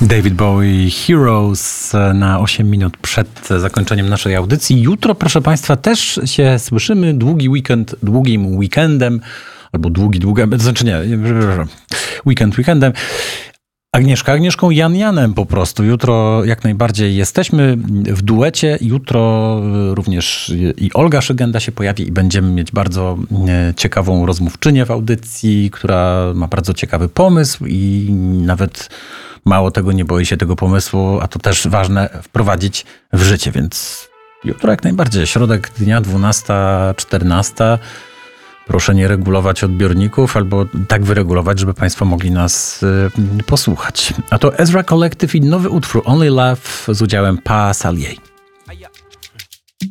David Bowie, Heroes na 8 minut przed zakończeniem naszej audycji. Jutro, proszę Państwa, też się słyszymy. Długim weekendem, albo znaczy nie, weekendem. Agnieszką, Janem po prostu. Jutro jak najbardziej jesteśmy w duecie. Jutro również i Olga Szygenda się pojawi i będziemy mieć bardzo ciekawą rozmówczynię w audycji, która ma bardzo ciekawy pomysł i nawet mało tego, nie boi się tego pomysłu, a to też ważne, wprowadzić w życie. Więc jutro jak najbardziej. Środek dnia 12-14. Proszę nie regulować odbiorników albo tak wyregulować, żeby Państwo mogli nas posłuchać. A to Ezra Collective i nowy utwór Only Love z udziałem Pa Salier.